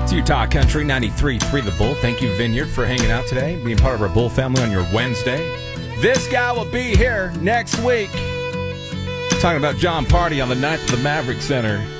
It's Utah Country 93.3 The Bull. Thank you, Vineyard, for hanging out today, being part of our Bull family on your Wednesday. This guy will be here next week. Talking about John Party on the night at the Maverick Center.